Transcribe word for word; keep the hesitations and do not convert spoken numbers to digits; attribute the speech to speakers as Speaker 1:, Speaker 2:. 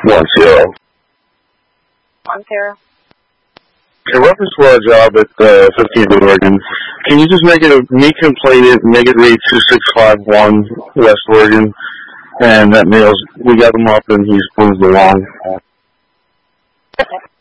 Speaker 1: One zero.
Speaker 2: One zero.
Speaker 1: In reference to our job at uh, fifteenth Oregon, can you just make it a me complainant, make it read two six five one West Oregon, and that mail's, we got him up and he's moved along.
Speaker 2: Okay.